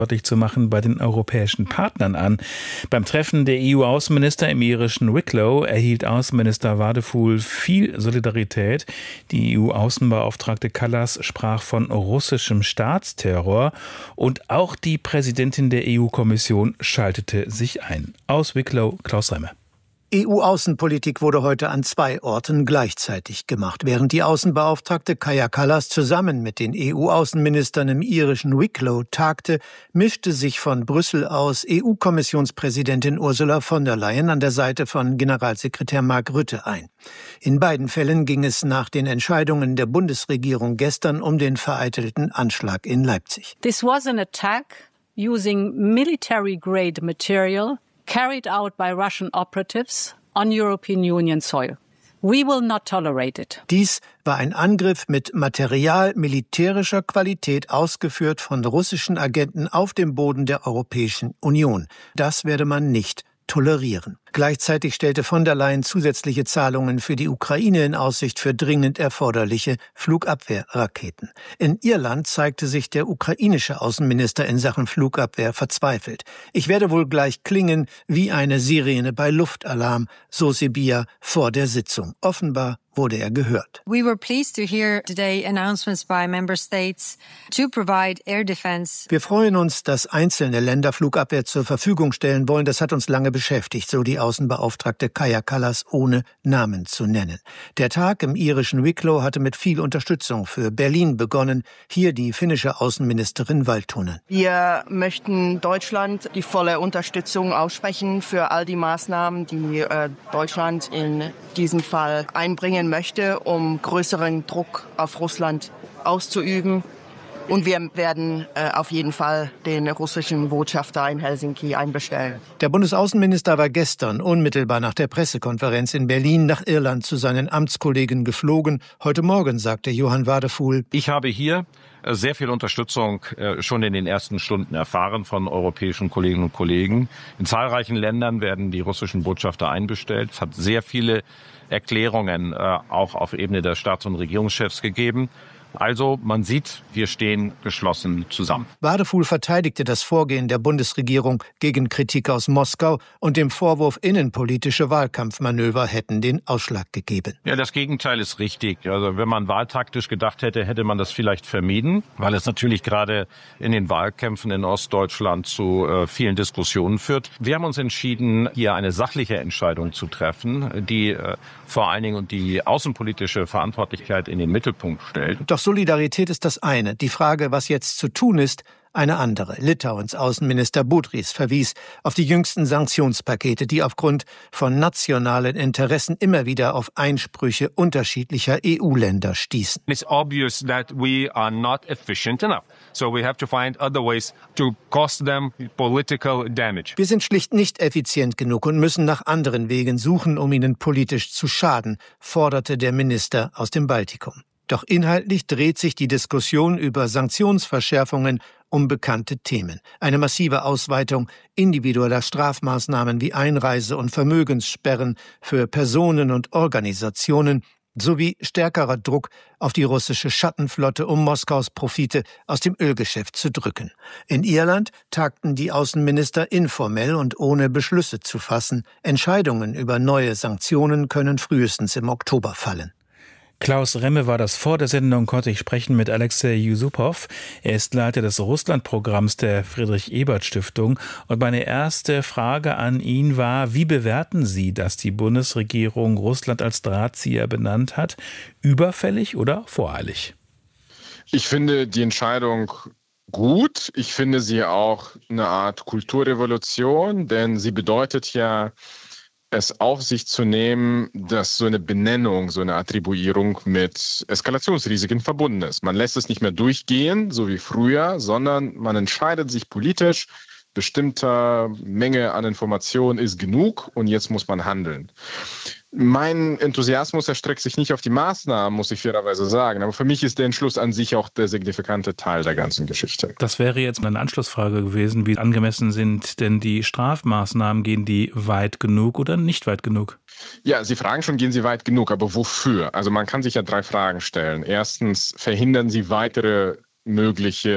zu machen bei den europäischen Partnern an. Beim Treffen der EU-Außenminister im irischen Wicklow erhielt Außenminister Wadephul viel Solidarität. Die EU-Außenbeauftragte Kallas sprach von russischem Staatsterror und auch die Präsidentin der EU-Kommission schaltete sich ein. Aus Wicklow, Klaus Remme. EU-Außenpolitik wurde heute an 2 Orten gleichzeitig gemacht. Während die Außenbeauftragte Kaja Kallas zusammen mit den EU-Außenministern im irischen Wicklow tagte, mischte sich von Brüssel aus EU-Kommissionspräsidentin Ursula von der Leyen an der Seite von Generalsekretär Mark Rutte ein. In beiden Fällen ging es nach den Entscheidungen der Bundesregierung gestern um den vereitelten Anschlag in Leipzig. This was an attack using military-grade material carried out by Russian operatives on European Union soil. We will not tolerate it. Dies war ein Angriff mit Material militärischer Qualität, ausgeführt von russischen Agenten auf dem Boden der Europäischen Union. Das werde man nicht tolerieren. Gleichzeitig stellte von der Leyen zusätzliche Zahlungen für die Ukraine in Aussicht für dringend erforderliche Flugabwehrraketen. In Irland zeigte sich der ukrainische Außenminister in Sachen Flugabwehr verzweifelt. Ich werde wohl gleich klingen wie eine Sirene bei Luftalarm, so Sybiha vor der Sitzung. Offenbar wurde er gehört. We were pleased to hear today announcements by member states to provide air defense. Wir freuen uns, dass einzelne Länder Flugabwehr zur Verfügung stellen wollen. Das hat uns lange beschäftigt, so die Außenbeauftragte Kaja Kallas, ohne Namen zu nennen. Der Tag im irischen Wicklow hatte mit viel Unterstützung für Berlin begonnen. Hier die finnische Außenministerin Valtonen. Wir möchten Deutschland die volle Unterstützung aussprechen für all die Maßnahmen, die Deutschland in diesem Fall einbringen möchte, um größeren Druck auf Russland auszuüben. Und wir werden auf jeden Fall den russischen Botschafter in Helsinki einbestellen. Der Bundesaußenminister war gestern unmittelbar nach der Pressekonferenz in Berlin nach Irland zu seinen Amtskollegen geflogen. Heute Morgen sagte Johann Wadephul: Ich habe hier sehr viel Unterstützung schon in den ersten Stunden erfahren von europäischen Kolleginnen und Kollegen. In zahlreichen Ländern werden die russischen Botschafter einbestellt. Es hat sehr viele Erklärungen auch auf Ebene der Staats- und Regierungschefs gegeben. Also man sieht, wir stehen geschlossen zusammen. Wadephul verteidigte das Vorgehen der Bundesregierung gegen Kritik aus Moskau und dem Vorwurf, innenpolitische Wahlkampfmanöver hätten den Ausschlag gegeben. Ja, das Gegenteil ist richtig. Also wenn man wahltaktisch gedacht hätte, hätte man das vielleicht vermieden, weil es natürlich gerade in den Wahlkämpfen in Ostdeutschland zu vielen Diskussionen führt. Wir haben uns entschieden, hier eine sachliche Entscheidung zu treffen, die vor allen Dingen die außenpolitische Verantwortlichkeit in den Mittelpunkt stellt. Doch Solidarität ist das eine. Die Frage, was jetzt zu tun ist, eine andere. Litauens Außenminister Budrys verwies auf die jüngsten Sanktionspakete, die aufgrund von nationalen Interessen immer wieder auf Einsprüche unterschiedlicher EU-Länder stießen. It's obvious that we are not efficient enough. So we have to find other ways to cost them political damage. Wir sind schlicht nicht effizient genug und müssen nach anderen Wegen suchen, um ihnen politisch zu schaden, forderte der Minister aus dem Baltikum. Doch inhaltlich dreht sich die Diskussion über Sanktionsverschärfungen um bekannte Themen. Eine massive Ausweitung individueller Strafmaßnahmen wie Einreise- und Vermögenssperren für Personen und Organisationen sowie stärkerer Druck auf die russische Schattenflotte, um Moskaus Profite aus dem Ölgeschäft zu drücken. In Irland tagten die Außenminister informell und ohne Beschlüsse zu fassen. Entscheidungen über neue Sanktionen können frühestens im Oktober fallen. Klaus Remme war das. Vor der Sendung konnte ich sprechen mit Alexei Yusupow. Er ist Leiter des Russland-Programms der Friedrich-Ebert-Stiftung. Und meine erste Frage an ihn war: Wie bewerten Sie, dass die Bundesregierung Russland als Drahtzieher benannt hat? Überfällig oder voreilig? Ich finde die Entscheidung gut. Ich finde sie auch eine Art Kulturrevolution, denn sie bedeutet ja, es auf sich zu nehmen, dass so eine Benennung, so eine Attribuierung mit Eskalationsrisiken verbunden ist. Man lässt es nicht mehr durchgehen, so wie früher, sondern man entscheidet sich politisch, bestimmter Menge an Informationen ist genug und jetzt muss man handeln. Mein Enthusiasmus erstreckt sich nicht auf die Maßnahmen, muss ich fairerweise sagen. Aber für mich ist der Entschluss an sich auch der signifikante Teil der ganzen Geschichte. Das wäre jetzt eine Anschlussfrage gewesen. Wie angemessen sind denn die Strafmaßnahmen? Gehen die weit genug oder nicht weit genug? Ja, Sie fragen schon, gehen sie weit genug, aber wofür? Also man kann sich ja 3 Fragen stellen. Erstens, verhindern sie weitere mögliche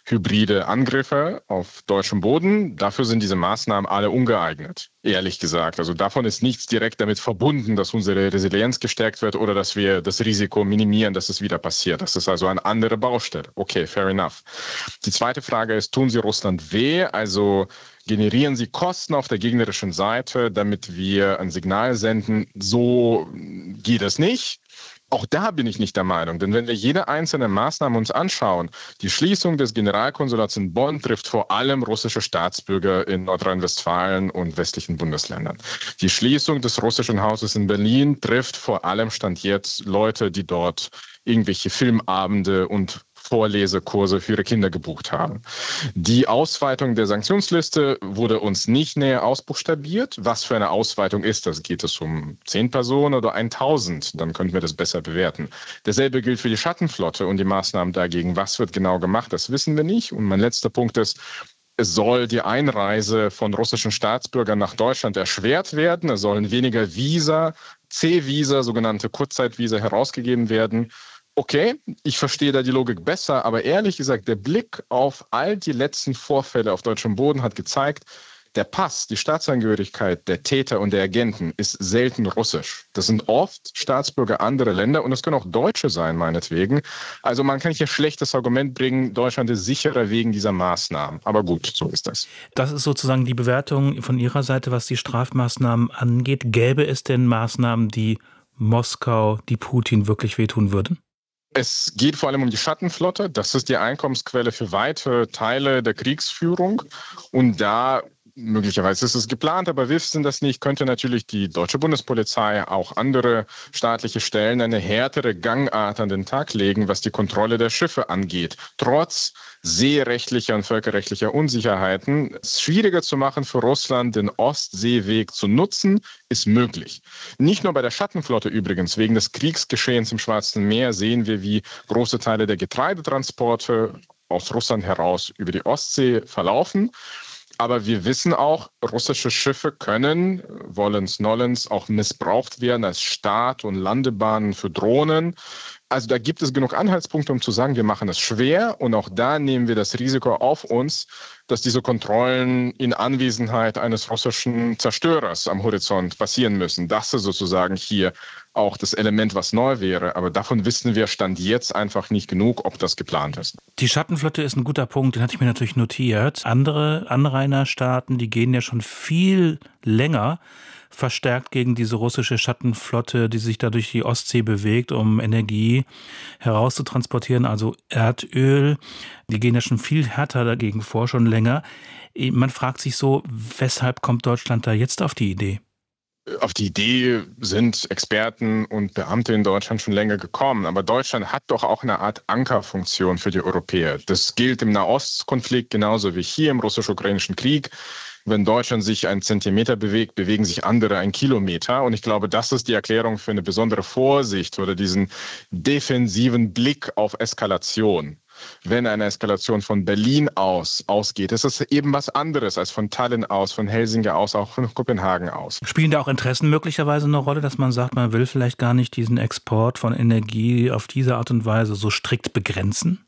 hybride Angriffe auf deutschem Boden. Dafür sind diese Maßnahmen alle ungeeignet, ehrlich gesagt. Also davon ist nichts direkt damit verbunden, dass unsere Resilienz gestärkt wird oder dass wir das Risiko minimieren, dass es wieder passiert. Das ist also eine andere Baustelle. Okay, fair enough. Die zweite Frage ist, tun Sie Russland weh? Also generieren Sie Kosten auf der gegnerischen Seite, damit wir ein Signal senden, so geht es nicht? Auch da bin ich nicht der Meinung, denn wenn wir jede einzelne Maßnahme uns anschauen, die Schließung des Generalkonsulats in Bonn trifft vor allem russische Staatsbürger in Nordrhein-Westfalen und westlichen Bundesländern. Die Schließung des russischen Hauses in Berlin trifft vor allem Stand jetzt Leute, die dort irgendwelche Filmabende und Vorlesekurse für ihre Kinder gebucht haben. Die Ausweitung der Sanktionsliste wurde uns nicht näher ausbuchstabiert. Was für eine Ausweitung ist das? Geht es um 10 Personen oder 1000? Dann könnten wir das besser bewerten. Dasselbe gilt für die Schattenflotte und die Maßnahmen dagegen. Was wird genau gemacht? Das wissen wir nicht. Und mein letzter Punkt ist, es soll die Einreise von russischen Staatsbürgern nach Deutschland erschwert werden. Es sollen weniger Visa, C-Visa, sogenannte Kurzzeitvisa herausgegeben werden. Okay, ich verstehe da die Logik besser, aber ehrlich gesagt, der Blick auf all die letzten Vorfälle auf deutschem Boden hat gezeigt, der Pass, die Staatsangehörigkeit der Täter und der Agenten ist selten russisch. Das sind oft Staatsbürger anderer Länder und es können auch Deutsche sein, meinetwegen. Also man kann hier schlechtes Argument bringen, Deutschland ist sicherer wegen dieser Maßnahmen. Aber gut, so ist das. Das ist sozusagen die Bewertung von Ihrer Seite, was die Strafmaßnahmen angeht. Gäbe es denn Maßnahmen, die Moskau, die Putin wirklich wehtun würden? Es geht vor allem um die Schattenflotte. Das ist die Einkommensquelle für weite Teile der Kriegsführung. Und da, möglicherweise ist es geplant, aber wir wissen das nicht, könnte natürlich die deutsche Bundespolizei, auch andere staatliche Stellen eine härtere Gangart an den Tag legen, was die Kontrolle der Schiffe angeht. Trotz seerechtlicher und völkerrechtlicher Unsicherheiten. Es schwieriger zu machen für Russland, den Ostseeweg zu nutzen, ist möglich. Nicht nur bei der Schattenflotte übrigens. Wegen des Kriegsgeschehens im Schwarzen Meer sehen wir, wie große Teile der Getreidetransporte aus Russland heraus über die Ostsee verlaufen. Aber wir wissen auch, russische Schiffe können, wollens nollens, auch missbraucht werden als Start- und Landebahnen für Drohnen. Also da gibt es genug Anhaltspunkte, um zu sagen, wir machen es schwer. Und auch da nehmen wir das Risiko auf uns, dass diese Kontrollen in Anwesenheit eines russischen Zerstörers am Horizont passieren müssen. Das ist sozusagen hier auch das Element, was neu wäre. Aber davon wissen wir Stand jetzt einfach nicht genug, ob das geplant ist. Die Schattenflotte ist ein guter Punkt, den hatte ich mir natürlich notiert. Andere Anrainerstaaten, die gehen ja schon viel länger verstärkt gegen diese russische Schattenflotte, die sich da durch die Ostsee bewegt, um Energie herauszutransportieren, also Erdöl. Die gehen ja schon viel härter dagegen vor, schon länger. Man fragt sich so, weshalb kommt Deutschland da jetzt auf die Idee? Auf die Idee sind Experten und Beamte in Deutschland schon länger gekommen. Aber Deutschland hat doch auch eine Art Ankerfunktion für die Europäer. Das gilt im Nahostkonflikt genauso wie hier im russisch-ukrainischen Krieg. Wenn Deutschland sich 1 Zentimeter bewegt, bewegen sich andere 1 Kilometer. Und ich glaube, das ist die Erklärung für eine besondere Vorsicht oder diesen defensiven Blick auf Eskalation. Wenn eine Eskalation von Berlin ausgeht, ist es eben was anderes als von Tallinn aus, von Helsinki aus, auch von Kopenhagen aus. Spielen da auch Interessen möglicherweise eine Rolle, dass man sagt, man will vielleicht gar nicht diesen Export von Energie auf diese Art und Weise so strikt begrenzen?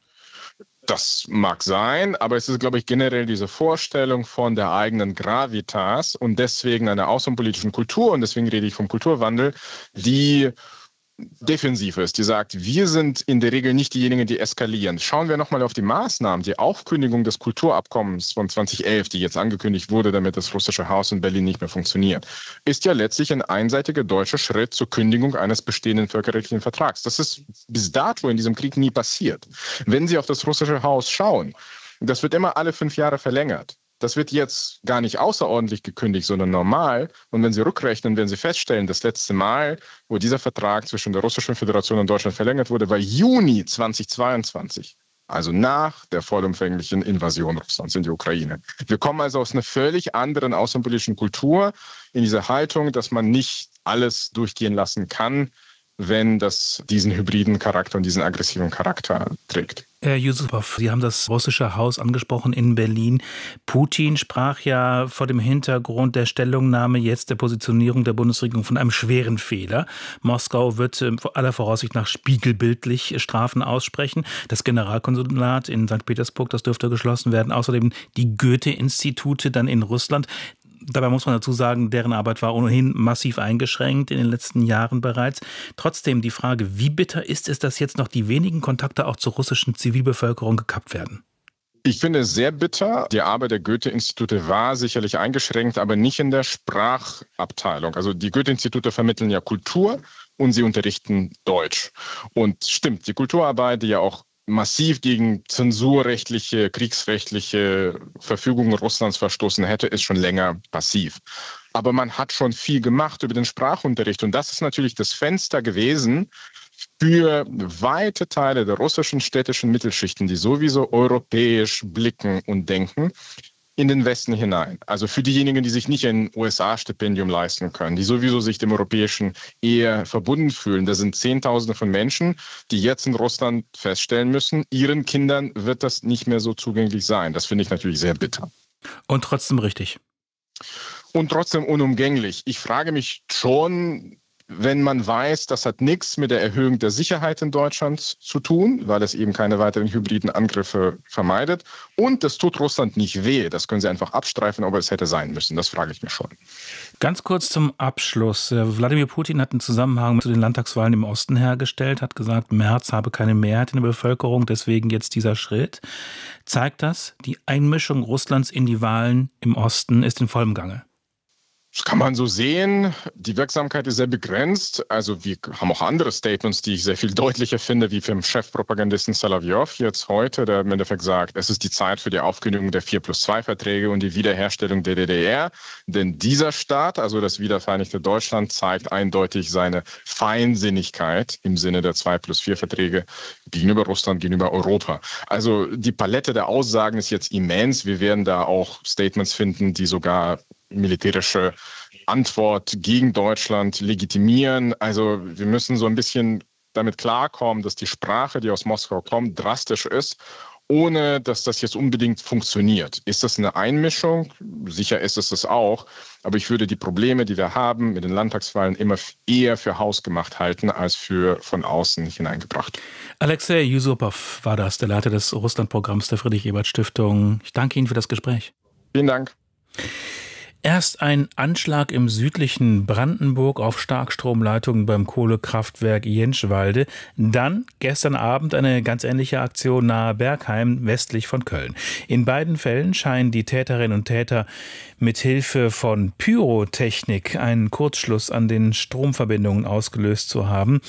Das mag sein, aber es ist, glaube ich, generell diese Vorstellung von der eigenen Gravitas und deswegen einer außenpolitischen Kultur, und deswegen rede ich vom Kulturwandel, die defensiv ist, die sagt, wir sind in der Regel nicht diejenigen, die eskalieren. Schauen wir nochmal auf die Maßnahmen, die Aufkündigung des Kulturabkommens von 2011, die jetzt angekündigt wurde, damit das russische Haus in Berlin nicht mehr funktioniert, ist ja letztlich ein einseitiger deutscher Schritt zur Kündigung eines bestehenden völkerrechtlichen Vertrags. Das ist bis dato in diesem Krieg nie passiert. Wenn Sie auf das russische Haus schauen, das wird immer alle 5 Jahre verlängert. Das wird jetzt gar nicht außerordentlich gekündigt, sondern normal. Und wenn Sie rückrechnen, werden Sie feststellen, das letzte Mal, wo dieser Vertrag zwischen der Russischen Föderation und Deutschland verlängert wurde, war Juni 2022. Also nach der vollumfänglichen Invasion Russlands in die Ukraine. Wir kommen also aus einer völlig anderen außenpolitischen Kultur in dieser Haltung, dass man nicht alles durchgehen lassen kann, wenn das diesen hybriden Charakter und diesen aggressiven Charakter trägt. Herr Yusupov, Sie haben das russische Haus angesprochen in Berlin. Putin sprach ja vor dem Hintergrund der Stellungnahme jetzt der Positionierung der Bundesregierung von einem schweren Fehler. Moskau wird aller Voraussicht nach spiegelbildlich Strafen aussprechen. Das Generalkonsulat in St. Petersburg, das dürfte geschlossen werden. Außerdem die Goethe-Institute dann in Russland. Dabei muss man dazu sagen, deren Arbeit war ohnehin massiv eingeschränkt in den letzten Jahren bereits. Trotzdem die Frage, wie bitter ist es, dass jetzt noch die wenigen Kontakte auch zur russischen Zivilbevölkerung gekappt werden? Ich finde es sehr bitter. Die Arbeit der Goethe-Institute war sicherlich eingeschränkt, aber nicht in der Sprachabteilung. Also die Goethe-Institute vermitteln ja Kultur und sie unterrichten Deutsch. Und stimmt, die Kulturarbeit, die ja auch massiv gegen zensurrechtliche, kriegsrechtliche Verfügungen Russlands verstoßen hätte, ist schon länger passiv. Aber man hat schon viel gemacht über den Sprachunterricht. Und das ist natürlich das Fenster gewesen für weite Teile der russischen städtischen Mittelschichten, die sowieso europäisch blicken und denken, in den Westen hinein. Also für diejenigen, die sich nicht ein USA-Stipendium leisten können, die sowieso sich dem Europäischen eher verbunden fühlen. Da sind Zehntausende von Menschen, die jetzt in Russland feststellen müssen, ihren Kindern wird das nicht mehr so zugänglich sein. Das finde ich natürlich sehr bitter. Und trotzdem richtig. Und trotzdem unumgänglich. Ich frage mich schon, wenn man weiß, das hat nichts mit der Erhöhung der Sicherheit in Deutschland zu tun, weil es eben keine weiteren hybriden Angriffe vermeidet. Und das tut Russland nicht weh. Das können sie einfach abstreifen, aber es hätte sein müssen. Das frage ich mich schon. Ganz kurz zum Abschluss. Wladimir Putin hat einen Zusammenhang zu den Landtagswahlen im Osten hergestellt, hat gesagt, Merz habe keine Mehrheit in der Bevölkerung, deswegen jetzt dieser Schritt. Zeigt das, die Einmischung Russlands in die Wahlen im Osten ist in vollem Gange? Das kann man so sehen. Die Wirksamkeit ist sehr begrenzt. Also wir haben auch andere Statements, die ich sehr viel deutlicher finde, wie vom Chefpropagandisten Solovyov jetzt heute, der im Endeffekt sagt, es ist die Zeit für die Aufkündigung der 4+2-Verträge und die Wiederherstellung der DDR. Denn dieser Staat, also das wiedervereinigte Deutschland, zeigt eindeutig seine Feinsinnigkeit im Sinne der 2+4-Verträge gegenüber Russland, gegenüber Europa. Also die Palette der Aussagen ist jetzt immens. Wir werden da auch Statements finden, die sogar militärische Antwort gegen Deutschland legitimieren. Also wir müssen so ein bisschen damit klarkommen, dass die Sprache, die aus Moskau kommt, drastisch ist, ohne dass das jetzt unbedingt funktioniert. Ist das eine Einmischung? Sicher ist es das auch. Aber ich würde die Probleme, die wir haben mit den Landtagswahlen, immer eher für hausgemacht halten, als für von außen hineingebracht. Alexei Yusupov war das, der Leiter des Russland-Programms der Friedrich-Ebert-Stiftung. Ich danke Ihnen für das Gespräch. Vielen Dank. Erst ein Anschlag im südlichen Brandenburg auf Starkstromleitungen beim Kohlekraftwerk Jentschwalde, dann gestern Abend eine ganz ähnliche Aktion nahe Bergheim, westlich von Köln. In beiden Fällen scheinen die Täterinnen und Täter mit Hilfe von Pyrotechnik einen Kurzschluss an den Stromverbindungen ausgelöst zu haben.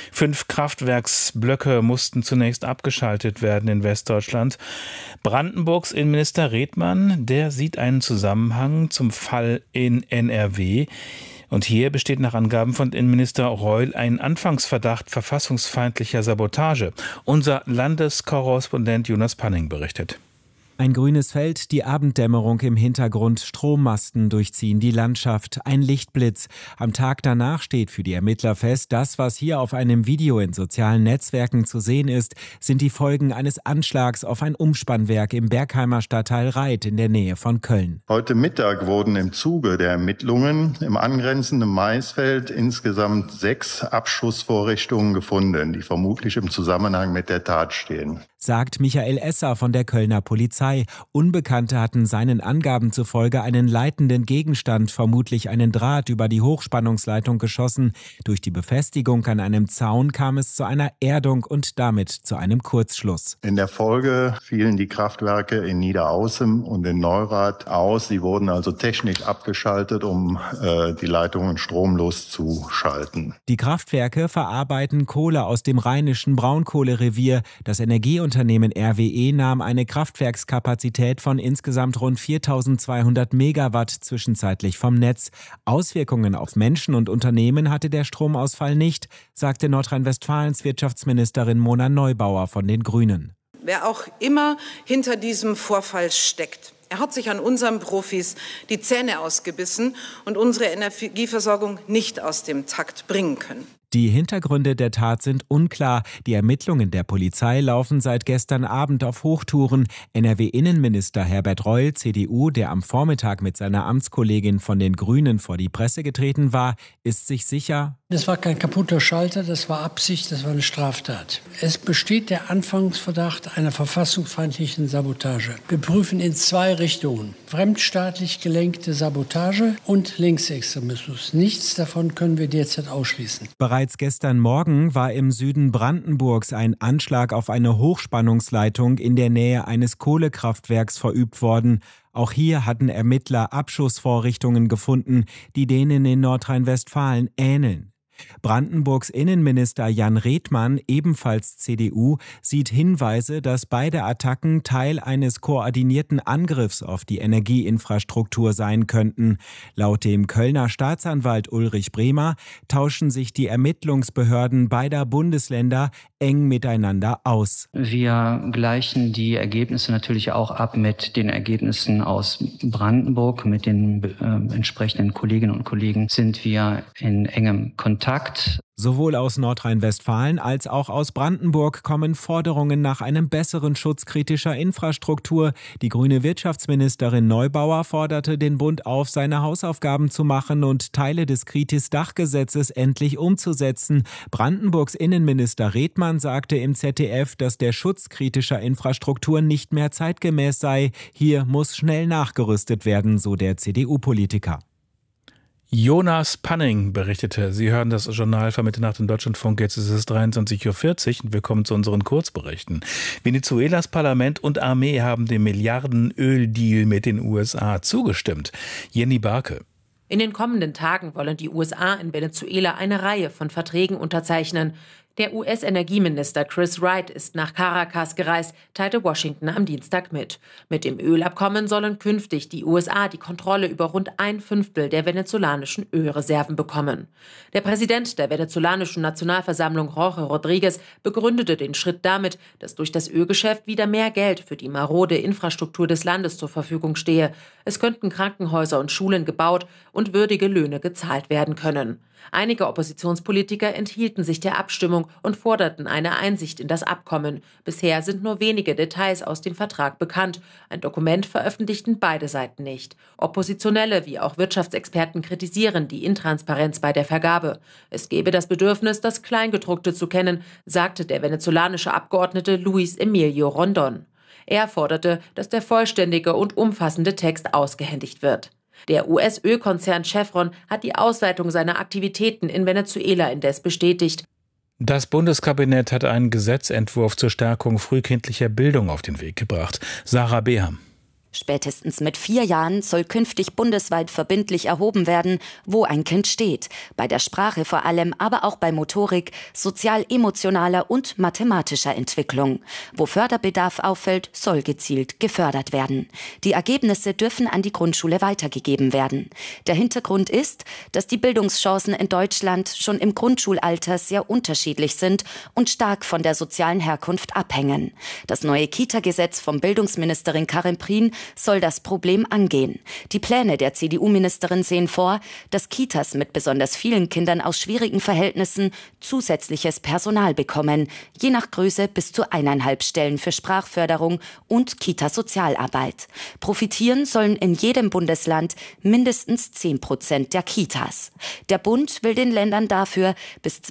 5 Kraftwerksblöcke mussten zunächst abgeschaltet werden in Westdeutschland. Brandenburgs Innenminister Redmann, der sieht einen Zusammenhang zum Fall in NRW. Und hier besteht nach Angaben von Innenminister Reul ein Anfangsverdacht verfassungsfeindlicher Sabotage. Unser Landeskorrespondent Jonas Panning berichtet. Ein grünes Feld, die Abenddämmerung im Hintergrund, Strommasten durchziehen die Landschaft, ein Lichtblitz. Am Tag danach steht für die Ermittler fest, das, was hier auf einem Video in sozialen Netzwerken zu sehen ist, sind die Folgen eines Anschlags auf ein Umspannwerk im Bergheimer Stadtteil Raith in der Nähe von Köln. Heute Mittag wurden im Zuge der Ermittlungen im angrenzenden Maisfeld insgesamt 6 Abschussvorrichtungen gefunden, die vermutlich im Zusammenhang mit der Tat stehen, sagt Michael Esser von der Kölner Polizei. Unbekannte hatten seinen Angaben zufolge einen leitenden Gegenstand, vermutlich einen Draht, über die Hochspannungsleitung geschossen. Durch die Befestigung an einem Zaun kam es zu einer Erdung und damit zu einem Kurzschluss. In der Folge fielen die Kraftwerke in Niederaußem und in Neurath aus. Sie wurden also technisch abgeschaltet, um die Leitungen stromlos zu schalten. Die Kraftwerke verarbeiten Kohle aus dem rheinischen Braunkohlerevier. Das Energieunternehmen RWE nahm eine Kraftwerkskapazität von insgesamt rund 4.200 Megawatt zwischenzeitlich vom Netz. Auswirkungen auf Menschen und Unternehmen hatte der Stromausfall nicht, sagte Nordrhein-Westfalens Wirtschaftsministerin Mona Neubauer von den Grünen. Wer auch immer hinter diesem Vorfall steckt, er hat sich an unseren Profis die Zähne ausgebissen und unsere Energieversorgung nicht aus dem Takt bringen können. Die Hintergründe der Tat sind unklar. Die Ermittlungen der Polizei laufen seit gestern Abend auf Hochtouren. NRW-Innenminister Herbert Reul, CDU, der am Vormittag mit seiner Amtskollegin von den Grünen vor die Presse getreten war, ist sich sicher: Das war kein kaputter Schalter, das war Absicht, das war eine Straftat. Es besteht der Anfangsverdacht einer verfassungsfeindlichen Sabotage. Wir prüfen in 2 Richtungen: fremdstaatlich gelenkte Sabotage und Linksextremismus. Nichts davon können wir derzeit ausschließen. Bereits gestern Morgen war im Süden Brandenburgs ein Anschlag auf eine Hochspannungsleitung in der Nähe eines Kohlekraftwerks verübt worden. Auch hier hatten Ermittler Abschussvorrichtungen gefunden, die denen in Nordrhein-Westfalen ähneln. Brandenburgs Innenminister Jan Redmann, ebenfalls CDU, sieht Hinweise, dass beide Attacken Teil eines koordinierten Angriffs auf die Energieinfrastruktur sein könnten. Laut dem Kölner Staatsanwalt Ulrich Bremer tauschen sich die Ermittlungsbehörden beider Bundesländer eng miteinander aus. Wir gleichen die Ergebnisse natürlich auch ab mit den Ergebnissen aus Brandenburg. Mit den entsprechenden Kolleginnen und Kollegen sind wir in engem Kontakt. Sowohl aus Nordrhein-Westfalen als auch aus Brandenburg kommen Forderungen nach einem besseren Schutz kritischer Infrastruktur. Die grüne Wirtschaftsministerin Neubauer forderte den Bund auf, seine Hausaufgaben zu machen und Teile des Kritis-Dachgesetzes endlich umzusetzen. Brandenburgs Innenminister Redmann sagte im ZDF, dass der Schutz kritischer Infrastruktur nicht mehr zeitgemäß sei. Hier muss schnell nachgerüstet werden, so der CDU-Politiker. Jonas Panning berichtete. Sie hören das Journal von Mitternacht im Deutschlandfunk. Jetzt ist es 23.40 Uhr und wir kommen zu unseren Kurzberichten. Venezuelas Parlament und Armee haben dem Milliarden-Öldeal mit den USA zugestimmt. Jenny Barke. In den kommenden Tagen wollen die USA in Venezuela eine Reihe von Verträgen unterzeichnen. Der US-Energieminister Chris Wright ist nach Caracas gereist, teilte Washington am Dienstag mit. Mit dem Ölabkommen sollen künftig die USA die Kontrolle über rund 1/5 der venezolanischen Ölreserven bekommen. Der Präsident der venezolanischen Nationalversammlung, Jorge Rodríguez, begründete den Schritt damit, dass durch das Ölgeschäft wieder mehr Geld für die marode Infrastruktur des Landes zur Verfügung stehe. Es könnten Krankenhäuser und Schulen gebaut und würdige Löhne gezahlt werden können. Einige Oppositionspolitiker enthielten sich der Abstimmung und forderten eine Einsicht in das Abkommen. Bisher sind nur wenige Details aus dem Vertrag bekannt. Ein Dokument veröffentlichten beide Seiten nicht. Oppositionelle wie auch Wirtschaftsexperten kritisieren die Intransparenz bei der Vergabe. Es gebe das Bedürfnis, das Kleingedruckte zu kennen, sagte der venezolanische Abgeordnete Luis Emilio Rondon. Er forderte, dass der vollständige und umfassende Text ausgehändigt wird. Der US-Ölkonzern Chevron hat die Ausweitung seiner Aktivitäten in Venezuela indes bestätigt. Das Bundeskabinett hat einen Gesetzentwurf zur Stärkung frühkindlicher Bildung auf den Weg gebracht. Sarah Beham. Spätestens mit 4 Jahren soll künftig bundesweit verbindlich erhoben werden, wo ein Kind steht. Bei der Sprache vor allem, aber auch bei Motorik, sozial-emotionaler und mathematischer Entwicklung. Wo Förderbedarf auffällt, soll gezielt gefördert werden. Die Ergebnisse dürfen an die Grundschule weitergegeben werden. Der Hintergrund ist, dass die Bildungschancen in Deutschland schon im Grundschulalter sehr unterschiedlich sind und stark von der sozialen Herkunft abhängen. Das neue Kita-Gesetz von Bildungsministerin Karin Prien soll das Problem angehen. Die Pläne der CDU-Ministerin sehen vor, dass Kitas mit besonders vielen Kindern aus schwierigen Verhältnissen zusätzliches Personal bekommen, je nach Größe bis zu 1,5 Stellen für Sprachförderung und Kita-Sozialarbeit. Profitieren sollen in jedem Bundesland mindestens 10% der Kitas. Der Bund will den Ländern dafür bis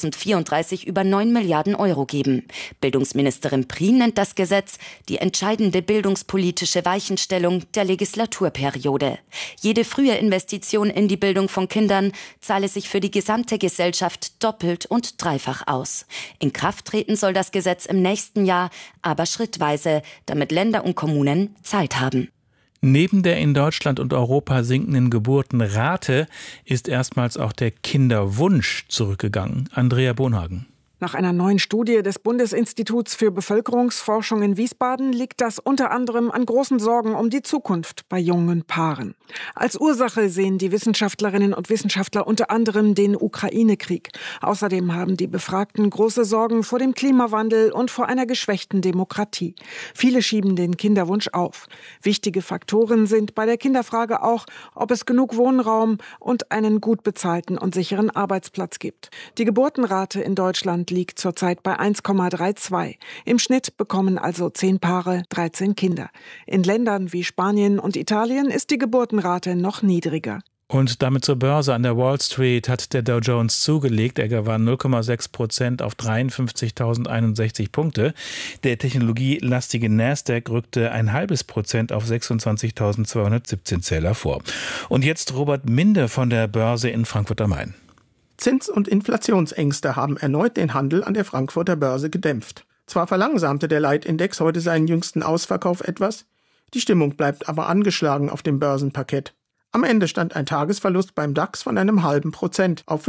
2034 über 9 Milliarden Euro geben. Bildungsministerin Prien nennt das Gesetz die entscheidende bildungspolitische Weichenstellung der Legislaturperiode. Jede frühe Investition in die Bildung von Kindern zahle sich für die gesamte Gesellschaft doppelt und dreifach aus. In Kraft treten soll das Gesetz im nächsten Jahr, aber schrittweise, damit Länder und Kommunen Zeit haben. Neben der in Deutschland und Europa sinkenden Geburtenrate ist erstmals auch der Kinderwunsch zurückgegangen. Andrea Bonhagen. Nach einer neuen Studie des Bundesinstituts für Bevölkerungsforschung in Wiesbaden liegt das unter anderem an großen Sorgen um die Zukunft bei jungen Paaren. Als Ursache sehen die Wissenschaftlerinnen und Wissenschaftler unter anderem den Ukraine-Krieg. Außerdem haben die Befragten große Sorgen vor dem Klimawandel und vor einer geschwächten Demokratie. Viele schieben den Kinderwunsch auf. Wichtige Faktoren sind bei der Kinderfrage auch, ob es genug Wohnraum und einen gut bezahlten und sicheren Arbeitsplatz gibt. Die Geburtenrate in Deutschland liegt zurzeit bei 1,32. Im Schnitt bekommen also 10 Paare 13 Kinder. In Ländern wie Spanien und Italien ist die Geburtenrate noch niedriger. Und damit zur Börse. An der Wall Street hat der Dow Jones zugelegt. Er gewann 0,6% auf 53.061 Punkte. Der technologielastige Nasdaq rückte 0,5% auf 26.217 Zähler vor. Und jetzt Robert Minde von der Börse in Frankfurt am Main. Zins- und Inflationsängste haben erneut den Handel an der Frankfurter Börse gedämpft. Zwar verlangsamte der Leitindex heute seinen jüngsten Ausverkauf etwas, die Stimmung bleibt aber angeschlagen auf dem Börsenparkett. Am Ende stand ein Tagesverlust beim DAX von 0,5% auf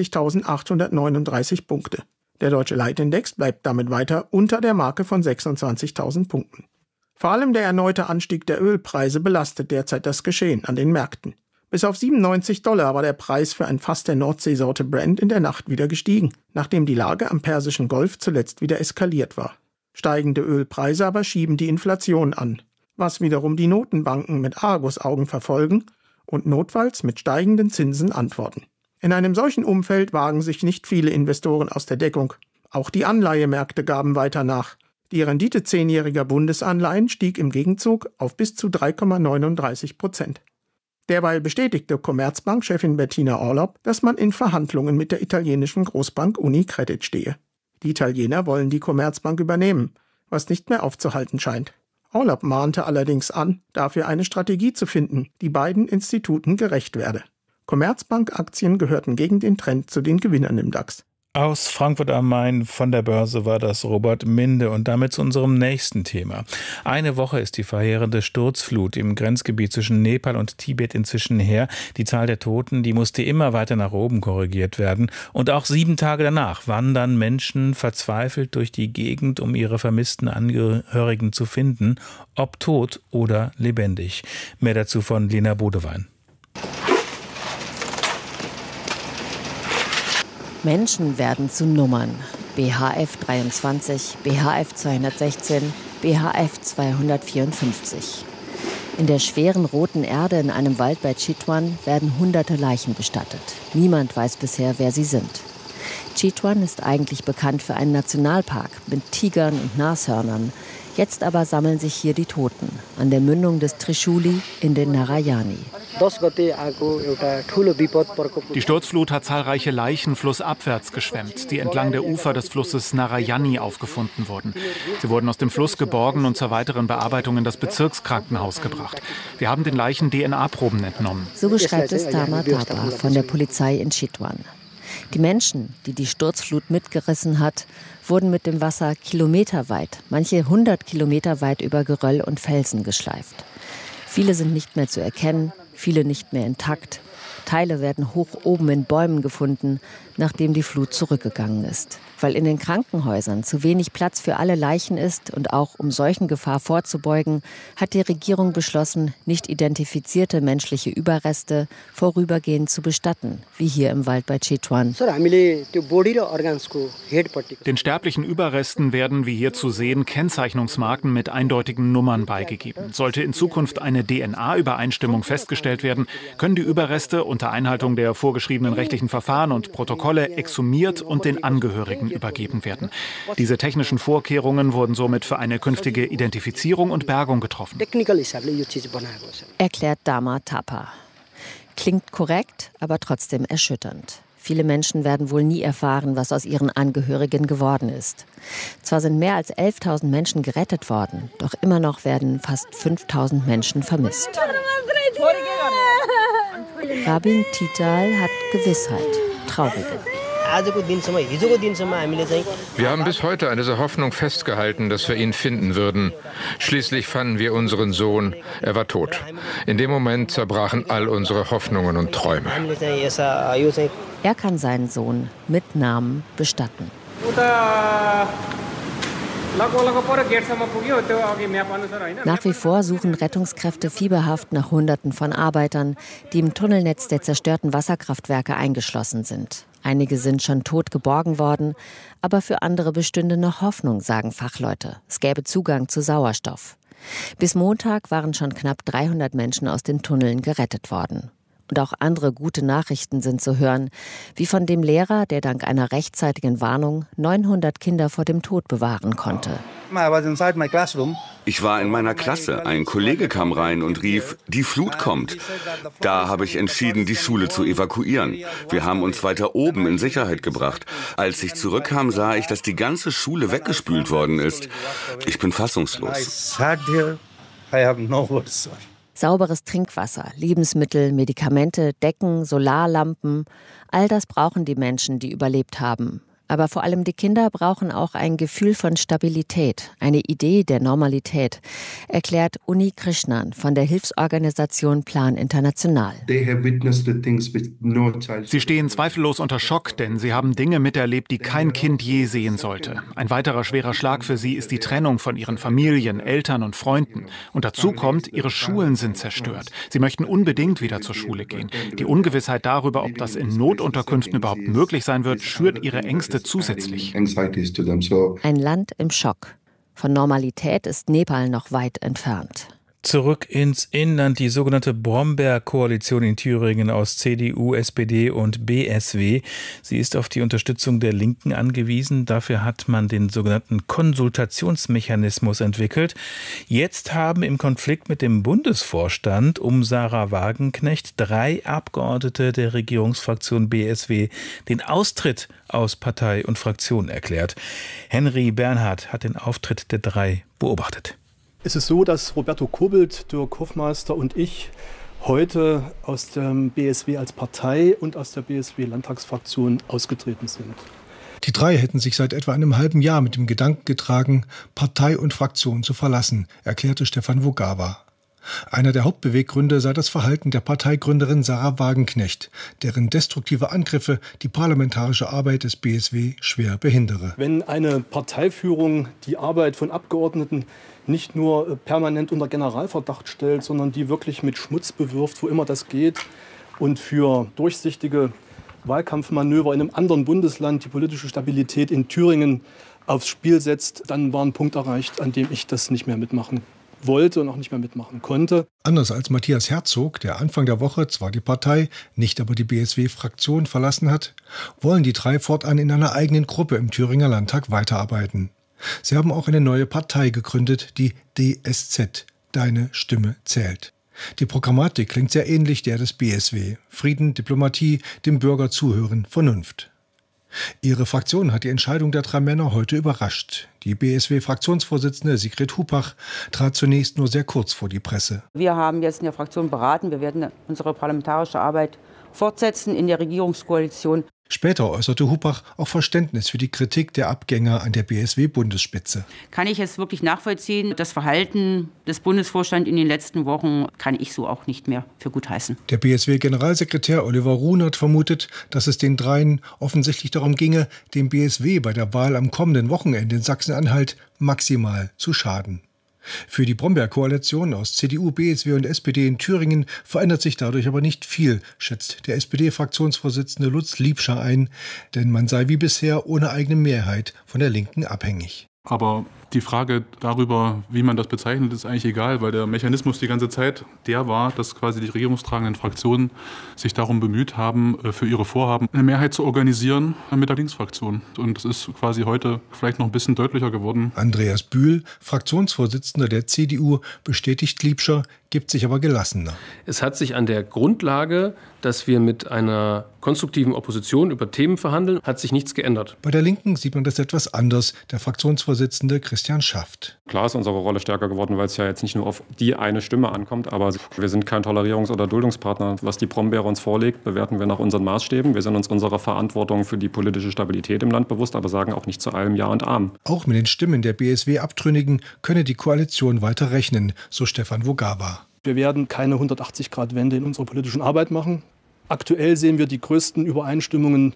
25.839 Punkte. Der deutsche Leitindex bleibt damit weiter unter der Marke von 26.000 Punkten. Vor allem der erneute Anstieg der Ölpreise belastet derzeit das Geschehen an den Märkten. Bis auf $97 war der Preis für ein Fass der Nordseesorte Brent in der Nacht wieder gestiegen, nachdem die Lage am Persischen Golf zuletzt wieder eskaliert war. Steigende Ölpreise aber schieben die Inflation an, was wiederum die Notenbanken mit Argusaugen verfolgen und notfalls mit steigenden Zinsen antworten. In einem solchen Umfeld wagen sich nicht viele Investoren aus der Deckung. Auch die Anleihemärkte gaben weiter nach. Die Rendite 10-jähriger Bundesanleihen stieg im Gegenzug auf bis zu 3,39%. Derweil bestätigte Commerzbank-Chefin Bettina Orlopp, dass man in Verhandlungen mit der italienischen Großbank Unicredit stehe. Die Italiener wollen die Commerzbank übernehmen, was nicht mehr aufzuhalten scheint. Orlopp mahnte allerdings an, dafür eine Strategie zu finden, die beiden Instituten gerecht werde. Commerzbank-Aktien gehörten gegen den Trend zu den Gewinnern im DAX. Aus Frankfurt am Main von der Börse war das Robert Minde und damit zu unserem nächsten Thema. Eine Woche ist die verheerende Sturzflut im Grenzgebiet zwischen Nepal und Tibet inzwischen her. Die Zahl der Toten, die musste immer weiter nach oben korrigiert werden. Und auch 7 Tage danach wandern Menschen verzweifelt durch die Gegend, um ihre vermissten Angehörigen zu finden, ob tot oder lebendig. Mehr dazu von Lena Bodewein. Menschen werden zu Nummern. BHF 23, BHF 216, BHF 254. In der schweren roten Erde in einem Wald bei Chitwan werden hunderte Leichen bestattet. Niemand weiß bisher, wer sie sind. Chitwan ist eigentlich bekannt für einen Nationalpark mit Tigern und Nashörnern. Jetzt aber sammeln sich hier die Toten an der Mündung des Trishuli in den Narayani. Die Sturzflut hat zahlreiche Leichen flussabwärts geschwemmt, die entlang der Ufer des Flusses Narayani aufgefunden wurden. Sie wurden aus dem Fluss geborgen und zur weiteren Bearbeitung in das Bezirkskrankenhaus gebracht. Wir haben den Leichen DNA-Proben entnommen. So beschreibt es Tama Tapa von der Polizei in Chitwan. Die Menschen, die die Sturzflut mitgerissen hat, wurden mit dem Wasser kilometerweit, manche 100 Kilometer weit über Geröll und Felsen geschleift. Viele sind nicht mehr zu erkennen, viele nicht mehr intakt. Teile werden hoch oben in Bäumen gefunden, nachdem die Flut zurückgegangen ist. Weil in den Krankenhäusern zu wenig Platz für alle Leichen ist und auch um Seuchengefahr vorzubeugen, hat die Regierung beschlossen, nicht identifizierte menschliche Überreste vorübergehend zu bestatten, wie hier im Wald bei Chitwan. Den sterblichen Überresten werden, wie hier zu sehen, Kennzeichnungsmarken mit eindeutigen Nummern beigegeben. Sollte in Zukunft eine DNA-Übereinstimmung festgestellt werden, können die Überreste unter Einhaltung der vorgeschriebenen rechtlichen Verfahren und Protokolle exhumiert und den Angehörigen übergeben werden. Diese technischen Vorkehrungen wurden somit für eine künftige Identifizierung und Bergung getroffen. Erklärt Dama Tapa. Klingt korrekt, aber trotzdem erschütternd. Viele Menschen werden wohl nie erfahren, was aus ihren Angehörigen geworden ist. Zwar sind mehr als 11.000 Menschen gerettet worden, doch immer noch werden fast 5.000 Menschen vermisst. Rabin Tital hat Gewissheit, traurige. Wir haben bis heute an dieser Hoffnung festgehalten, dass wir ihn finden würden. Schließlich fanden wir unseren Sohn. Er war tot. In dem Moment zerbrachen all unsere Hoffnungen und Träume. Er kann seinen Sohn mit Namen bestatten. Nach wie vor suchen Rettungskräfte fieberhaft nach Hunderten von Arbeitern, die im Tunnelnetz der zerstörten Wasserkraftwerke eingeschlossen sind. Einige sind schon tot geborgen worden, aber für andere bestünde noch Hoffnung, sagen Fachleute. Es gäbe Zugang zu Sauerstoff. Bis Montag waren schon knapp 300 Menschen aus den Tunneln gerettet worden. Und auch andere gute Nachrichten sind zu hören, wie von dem Lehrer, der dank einer rechtzeitigen Warnung 900 Kinder vor dem Tod bewahren konnte. Ich war in meiner Klasse. Ein Kollege kam rein und rief, die Flut kommt. Da habe ich entschieden, die Schule zu evakuieren. Wir haben uns weiter oben in Sicherheit gebracht. Als ich zurückkam, sah ich, dass die ganze Schule weggespült worden ist. Ich bin fassungslos. Sauberes Trinkwasser, Lebensmittel, Medikamente, Decken, Solarlampen, all das brauchen die Menschen, die überlebt haben. Aber vor allem die Kinder brauchen auch ein Gefühl von Stabilität, eine Idee der Normalität, erklärt Uni Krishnan von der Hilfsorganisation Plan International. Sie stehen zweifellos unter Schock, denn sie haben Dinge miterlebt, die kein Kind je sehen sollte. Ein weiterer schwerer Schlag für sie ist die Trennung von ihren Familien, Eltern und Freunden. Und dazu kommt, ihre Schulen sind zerstört. Sie möchten unbedingt wieder zur Schule gehen. Die Ungewissheit darüber, ob das in Notunterkünften überhaupt möglich sein wird, schürt ihre Ängste zusätzlich. Ein Land im Schock. Von Normalität ist Nepal noch weit entfernt. Zurück ins Inland. Die sogenannte Brombeer-Koalition in Thüringen aus CDU, SPD und BSW. Sie ist auf die Unterstützung der Linken angewiesen. Dafür hat man den sogenannten Konsultationsmechanismus entwickelt. Jetzt haben im Konflikt mit dem Bundesvorstand um Sarah Wagenknecht 3 Abgeordnete der Regierungsfraktion BSW den Austritt aus Partei und Fraktion erklärt. Henry Bernhard hat den Auftritt der 3 beobachtet. Es ist so, dass Roberto Kobelt, Dirk Hofmeister und ich heute aus der BSW als Partei und aus der BSW-Landtagsfraktion ausgetreten sind. Die 3 hätten sich seit etwa einem halben Jahr mit dem Gedanken getragen, Partei und Fraktion zu verlassen, erklärte Stefan Wogawa. Einer der Hauptbeweggründe sei das Verhalten der Parteigründerin Sarah Wagenknecht, deren destruktive Angriffe die parlamentarische Arbeit des BSW schwer behindere. Wenn eine Parteiführung die Arbeit von Abgeordneten nicht nur permanent unter Generalverdacht stellt, sondern die wirklich mit Schmutz bewirft, wo immer das geht, und für durchsichtige Wahlkampfmanöver in einem anderen Bundesland die politische Stabilität in Thüringen aufs Spiel setzt, dann war ein Punkt erreicht, an dem ich das nicht mehr mitmachen wollte und auch nicht mehr mitmachen konnte. Anders als Matthias Herzog, der Anfang der Woche zwar die Partei, nicht aber die BSW-Fraktion verlassen hat, wollen die 3 fortan in einer eigenen Gruppe im Thüringer Landtag weiterarbeiten. Sie haben auch eine neue Partei gegründet, die DSZ, Deine Stimme zählt. Die Programmatik klingt sehr ähnlich der des BSW. Frieden, Diplomatie, dem Bürger zuhören, Vernunft. Ihre Fraktion hat die Entscheidung der 3 Männer heute überrascht. Die BSW-Fraktionsvorsitzende Sigrid Hupach trat zunächst nur sehr kurz vor die Presse. Wir haben jetzt in der Fraktion beraten. Wir werden unsere parlamentarische Arbeit fortsetzen in der Regierungskoalition. Später äußerte Hupach auch Verständnis für die Kritik der Abgänger an der BSW-Bundesspitze. Kann ich es wirklich nachvollziehen? Das Verhalten des Bundesvorstands in den letzten Wochen kann ich so auch nicht mehr für gut heißen. Der BSW-Generalsekretär Oliver Runert vermutet, dass es den 3 offensichtlich darum ginge, dem BSW bei der Wahl am kommenden Wochenende in Sachsen-Anhalt maximal zu schaden. Für die Brombeer-Koalition aus CDU, BSW und SPD in Thüringen verändert sich dadurch aber nicht viel, schätzt der SPD-Fraktionsvorsitzende Lutz Liebscher ein, denn man sei wie bisher ohne eigene Mehrheit von der Linken abhängig. Aber die Frage darüber, wie man das bezeichnet, ist eigentlich egal, weil der Mechanismus die ganze Zeit der war, dass quasi die regierungstragenden Fraktionen sich darum bemüht haben, für ihre Vorhaben eine Mehrheit zu organisieren mit der Linksfraktion. Und das ist quasi heute vielleicht noch ein bisschen deutlicher geworden. Andreas Bühl, Fraktionsvorsitzender der CDU, bestätigt Liebscher, gibt sich aber gelassener. Es hat sich an der Grundlage, dass wir mit einer konstruktiven Opposition über Themen verhandeln, hat sich nichts geändert. Bei der Linken sieht man das etwas anders, der Fraktionsvorsitzende Christian Schaft. Klar ist unsere Rolle stärker geworden, weil es ja jetzt nicht nur auf die eine Stimme ankommt, aber wir sind kein Tolerierungs- oder Duldungspartner. Was die Brombeere uns vorlegt, bewerten wir nach unseren Maßstäben. Wir sind uns unserer Verantwortung für die politische Stabilität im Land bewusst, aber sagen auch nicht zu allem Ja und Amen. Auch mit den Stimmen der BSW-Abtrünnigen könne die Koalition weiter rechnen, so Stefan Wogawa. Wir werden keine 180-Grad-Wende in unserer politischen Arbeit machen. Aktuell sehen wir die größten Übereinstimmungen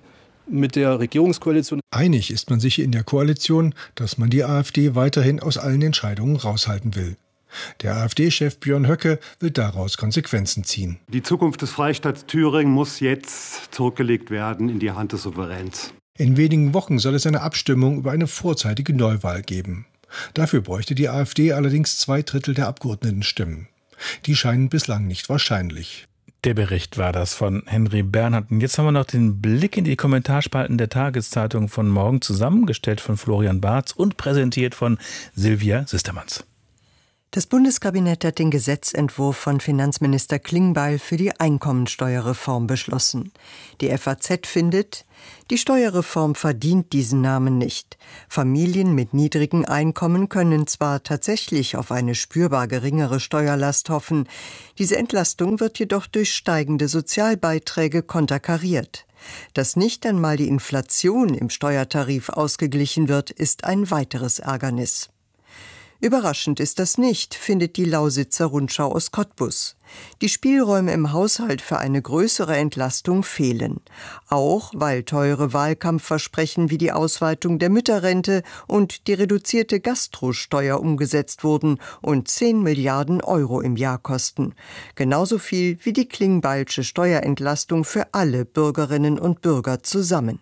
mit der Regierungskoalition. Einig ist man sich in der Koalition, dass man die AfD weiterhin aus allen Entscheidungen raushalten will. Der AfD-Chef Björn Höcke will daraus Konsequenzen ziehen. Die Zukunft des Freistaats Thüringen muss jetzt zurückgelegt werden in die Hand des Souveräns. In wenigen Wochen soll es eine Abstimmung über eine vorzeitige Neuwahl geben. Dafür bräuchte die AfD allerdings 2/3 der Abgeordnetenstimmen. Die scheinen bislang nicht wahrscheinlich. Der Bericht war das von Henry Bernhard. Und jetzt haben wir noch den Blick in die Kommentarspalten der Tageszeitung von morgen, zusammengestellt von Florian Barth und präsentiert von Silvia Sistermanns. Das Bundeskabinett hat den Gesetzentwurf von Finanzminister Klingbeil für die Einkommensteuerreform beschlossen. Die FAZ findet, die Steuerreform verdient diesen Namen nicht. Familien mit niedrigen Einkommen können zwar tatsächlich auf eine spürbar geringere Steuerlast hoffen, diese Entlastung wird jedoch durch steigende Sozialbeiträge konterkariert. Dass nicht einmal die Inflation im Steuertarif ausgeglichen wird, ist ein weiteres Ärgernis. Überraschend ist das nicht, findet die Lausitzer Rundschau aus Cottbus. Die Spielräume im Haushalt für eine größere Entlastung fehlen. Auch weil teure Wahlkampfversprechen wie die Ausweitung der Mütterrente und die reduzierte Gastrosteuer umgesetzt wurden und 10 Milliarden Euro im Jahr kosten. Genauso viel wie die Klingbeilsche Steuerentlastung für alle Bürgerinnen und Bürger zusammen.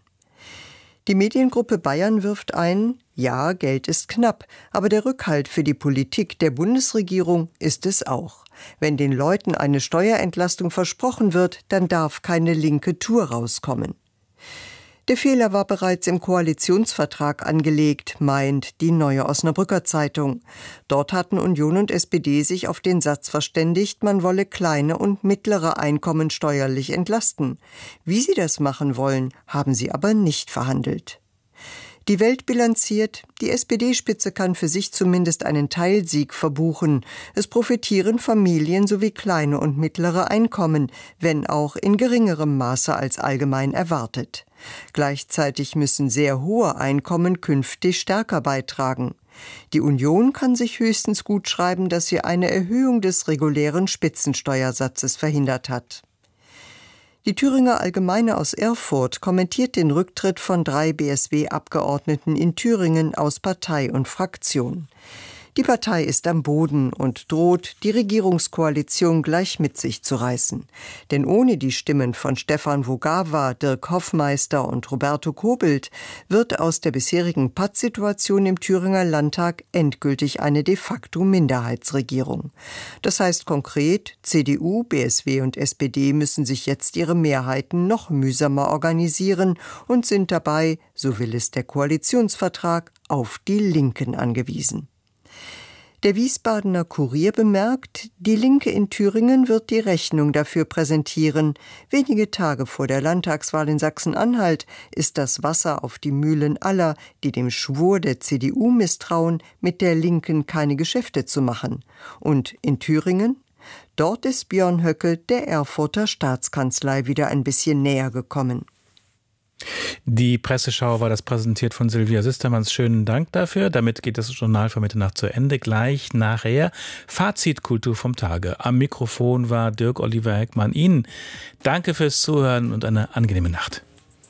Die Mediengruppe Bayern wirft ein, ja, Geld ist knapp, aber der Rückhalt für die Politik der Bundesregierung ist es auch. Wenn den Leuten eine Steuerentlastung versprochen wird, dann darf keine linke Tour rauskommen. Der Fehler war bereits im Koalitionsvertrag angelegt, meint die Neue Osnabrücker Zeitung. Dort hatten Union und SPD sich auf den Satz verständigt, man wolle kleine und mittlere Einkommen steuerlich entlasten. Wie sie das machen wollen, haben sie aber nicht verhandelt. Die Welt bilanziert, die SPD-Spitze kann für sich zumindest einen Teilsieg verbuchen. Es profitieren Familien sowie kleine und mittlere Einkommen, wenn auch in geringerem Maße als allgemein erwartet. Gleichzeitig müssen sehr hohe Einkommen künftig stärker beitragen. Die Union kann sich höchstens gutschreiben, dass sie eine Erhöhung des regulären Spitzensteuersatzes verhindert hat. Die Thüringer Allgemeine aus Erfurt kommentiert den Rücktritt von 3 BSW-Abgeordneten in Thüringen aus Partei und Fraktion. Die Partei ist am Boden und droht, die Regierungskoalition gleich mit sich zu reißen. Denn ohne die Stimmen von Stefan Vogawa, Dirk Hoffmeister und Roberto Kobelt wird aus der bisherigen Pattsituation im Thüringer Landtag endgültig eine de facto Minderheitsregierung. Das heißt konkret, CDU, BSW und SPD müssen sich jetzt ihre Mehrheiten noch mühsamer organisieren und sind dabei, so will es der Koalitionsvertrag, auf die Linken angewiesen. Der Wiesbadener Kurier bemerkt, die Linke in Thüringen wird die Rechnung dafür präsentieren. Wenige Tage vor der Landtagswahl in Sachsen-Anhalt ist das Wasser auf die Mühlen aller, die dem Schwur der CDU misstrauen, mit der Linken keine Geschäfte zu machen. Und in Thüringen? Dort ist Björn Höcke der Erfurter Staatskanzlei wieder ein bisschen näher gekommen. Die Presseschau war das präsentiert von Silvia Sistermanns. Schönen Dank dafür. Damit geht das Journal von Mitternacht zu Ende. Gleich nachher Fazit Kultur vom Tage. Am Mikrofon war Dirk Oliver Heckmann. Ihnen danke fürs Zuhören und eine angenehme Nacht.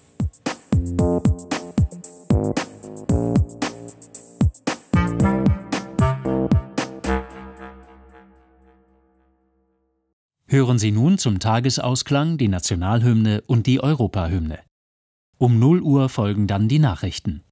Hören Sie nun zum Tagesausklang die Nationalhymne und die Europahymne. Um 0 Uhr folgen dann die Nachrichten.